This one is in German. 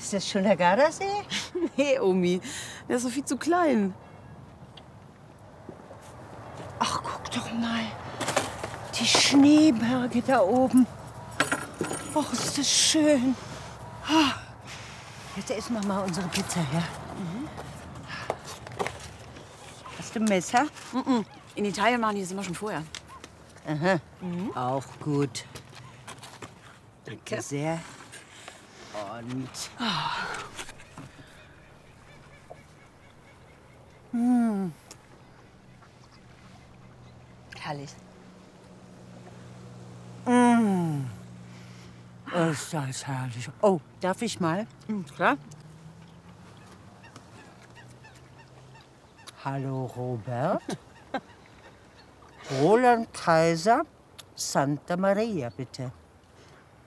Ist das schon der Gardasee? Nee, Omi, der ist so viel zu klein. Ach, guck doch mal. Die Schneeberge da oben. Och, ist das schön. Ah. Jetzt essen wir mal unsere Pizza, ja? Hast du ein Messer? In Italien machen die das immer schon vorher. Aha. Auch gut. Danke sehr. Und. Herrlich. Ist das herrlich. Oh, darf ich mal? Klar. Hallo, Robert. Roland Kaiser, Santa Maria, bitte.